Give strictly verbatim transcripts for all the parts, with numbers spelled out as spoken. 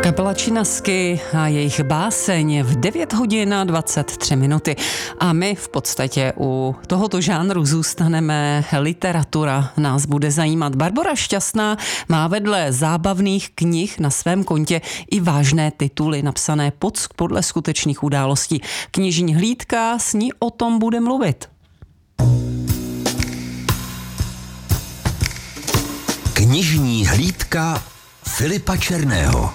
Kapela Činasky a jejich báseň v devět hodin a dvacet tři minuty. A my v podstatě u tohoto žánru zůstaneme. Literatura nás bude zajímat. Barbora Šťastná má vedle zábavných knih na svém kontě i vážné tituly napsané pod, podle skutečných událostí. Knižní hlídka s ní o tom bude mluvit. Knižní hlídka Filipa Černého.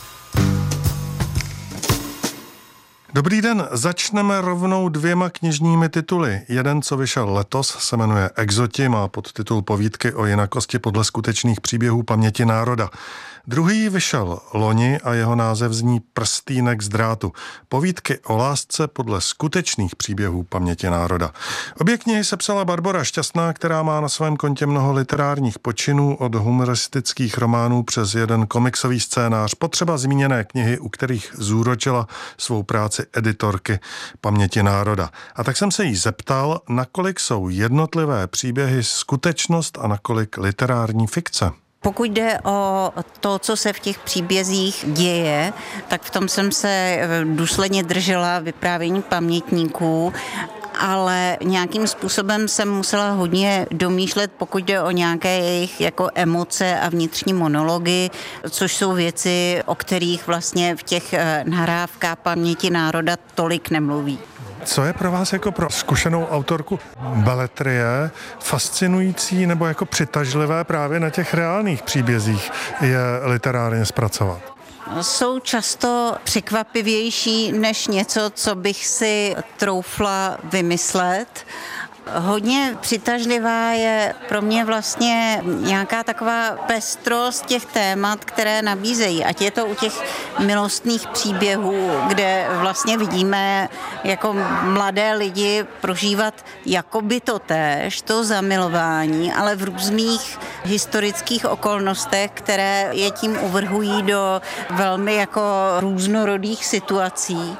Dobrý den, začneme rovnou dvěma knižními tituly. Jeden, co vyšel letos, se jmenuje Exoti, má podtitul Povídky o jinakosti podle skutečných příběhů paměti národa. Druhý vyšel loni a jeho název zní Prstýnek z drátu. Povídky o lásce podle skutečných příběhů paměti národa. Obě knihy sepsala Barbora Šťastná, která má na svém kontě mnoho literárních počinů od humoristických románů přes jeden komiksový scénář, potřeba zmíněné knihy, u kterých zúročila svou práci editorky paměti národa. A tak jsem se jí zeptal, nakolik jsou jednotlivé příběhy skutečnost a nakolik literární fikce. Pokud jde o to, co se v těch příbězích děje, tak v tom jsem se důsledně držela vyprávění pamětníků, ale nějakým způsobem jsem musela hodně domýšlet, pokud jde o nějaké jejich jako emoce a vnitřní monology, což jsou věci, o kterých vlastně v těch nahrávkách paměti národa tolik nemluví. Co je pro vás jako pro zkušenou autorku beletrie fascinující nebo jako přitažlivé právě na těch reálných příbězích je literárně zpracovat? Jsou často překvapivější než něco, co bych si troufla vymyslet. Hodně přitažlivá je pro mě vlastně nějaká taková pestrost těch témat, které nabízejí. Ať je to u těch milostných příběhů, kde vlastně vidíme jako mladé lidi prožívat jakoby to též, to zamilování, ale v různých historických okolnostech, které je tím uvrhují do velmi jako různorodých situací.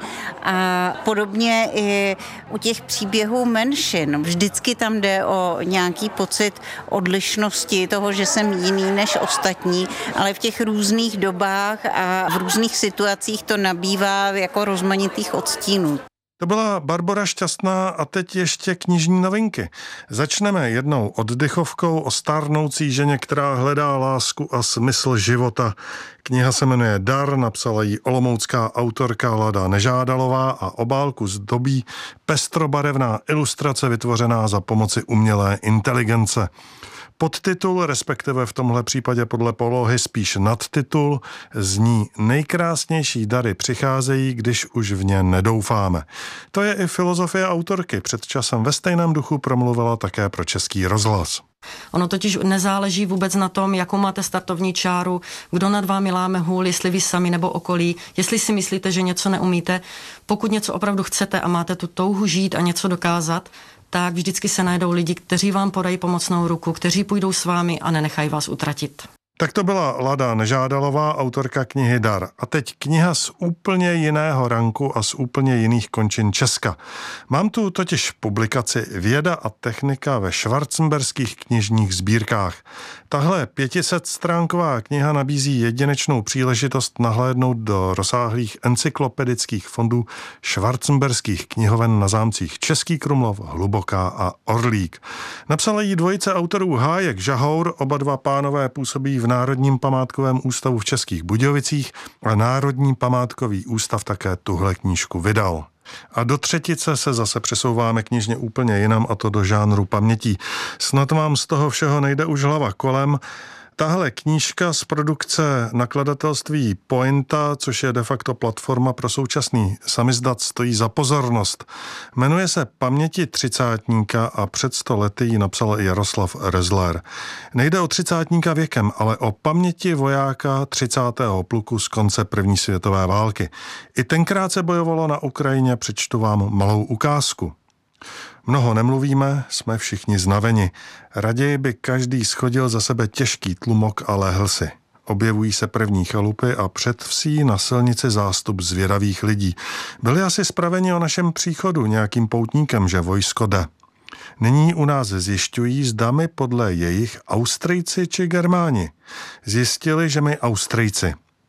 A podobně i u těch příběhů menšin. Vždycky tam jde o nějaký pocit odlišnosti, toho, že jsem jiný než ostatní, ale v těch různých dobách a v různých situacích to nabývá jako rozmanitých odstínů. To byla Barbora Šťastná a teď ještě knižní novinky. Začneme jednou oddychovkou o stárnoucí ženě, která hledá lásku a smysl života. Kniha se jmenuje Dar, napsala ji olomoucká autorka Lada Nežádalová a obálku zdobí pestrobarevná ilustrace vytvořená za pomoci umělé inteligence. Podtitul, respektive v tomhle případě podle polohy spíš nadtitul, zní Nejkrásnější dary přicházejí, když už v ně nedoufáme. To je i filozofie autorky. Před časem ve stejném duchu promluvila také pro Český rozhlas. Ono totiž nezáleží vůbec na tom, jakou máte startovní čáru, kdo nad vámi láme hůl, jestli vy sami nebo okolí, jestli si myslíte, že něco neumíte. Pokud něco opravdu chcete a máte tu touhu žít a něco dokázat, tak vždycky se najdou lidi, kteří vám podají pomocnou ruku, kteří půjdou s vámi a nenechají vás utratit. Tak to byla Lada Nežádalová, autorka knihy Dar. A teď kniha z úplně jiného ranku a z úplně jiných končin Česka. Mám tu totiž publikaci Věda a technika ve schwarzenberských knižních sbírkách. Tahle pětisetstránková kniha nabízí jedinečnou příležitost nahlédnout do rozsáhlých encyklopedických fondů schwarzenberských knihoven na zámcích Český Krumlov, Hluboká a Orlík. Napsala ji dvojice autorů Hájek Žahour, oba dva pánové působí v Národním památkovém ústavu v Českých Budějovicích a Národní památkový ústav také tuhle knížku vydal. A do třetice se zase přesouváme knižně úplně jinam, a to do žánru pamětí. Snad vám z toho všeho nejde už hlava kolem. Tahle knížka z produkce nakladatelství Pointa, což je de facto platforma pro současný samizdat, stojí za pozornost. Jmenuje se Paměti třicátníka a před sto lety ji napsal i Jaroslav Rezler. Nejde o třicátníka věkem, ale o paměti vojáka třicátého pluku z konce první světové války. I tenkrát se bojovalo na Ukrajině, přečtu vám malou ukázku. Mnoho nemluvíme, jsme všichni znaveni. Raději by každý schodil za sebe těžký tlumok a lehl si. Objevují se první chalupy a před vsí na silnici zástup zvědavých lidí. Byli asi spraveni o našem příchodu nějakým poutníkem, že vojsko jde. Nyní u nás zjišťují, zda my podle jejich Austrejci či Germáni. Zjistili, že my Austrejci.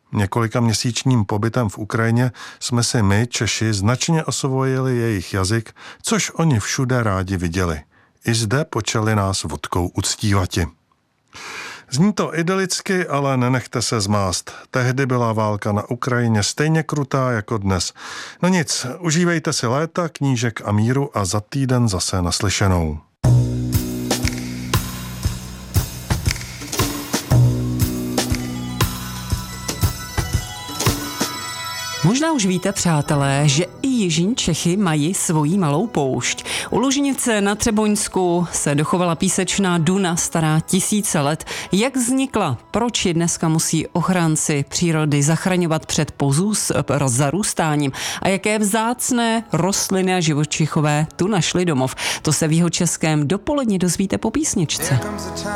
Několika měsíčním pobytem v Ukrajině jsme si my, Češi, značně osvojili jejich jazyk, což oni všude rádi viděli. I zde počali nás vodkou uctívati. Zní to idylicky, ale nenechte se zmást. Tehdy byla válka na Ukrajině stejně krutá jako dnes. No nic, užívejte si léta, knížek a míru a za týden zase naslyšenou. Možná už víte, přátelé, že i jižní Čechy mají svoji malou poušť. U Lužnice na Třeboňsku se dochovala písečná duna stará tisíce let. Jak vznikla? Proč ji dneska musí ochránci přírody zachraňovat před pozůs, zarůstáním? A jaké vzácné rostliny a živočichové tu našly domov? To se v Jihočeském dopoledni dozvíte po písničce.